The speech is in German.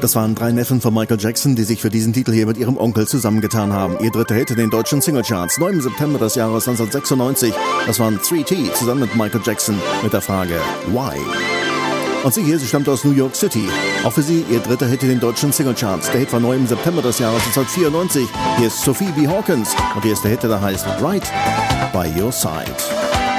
Das waren 3 Neffen von Michael Jackson, die sich für diesen Titel hier mit ihrem Onkel zusammengetan haben. Ihr dritter Hit in den deutschen Singlecharts, 9. September des Jahres 1996. Das waren 3T zusammen mit Michael Jackson mit der Frage Why? Und sie hier, sie stammt aus New York City. Auch für sie ihr dritter Hit in den deutschen Singlecharts. Der Hit war 9. September des Jahres 1994. Hier ist Sophie B. Hawkins und hier ist der Hit, der da heißt Right by Your Side.